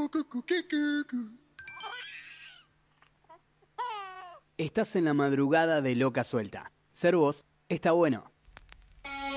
Estás en la madrugada de Loca Suelta. Ser vos está bueno.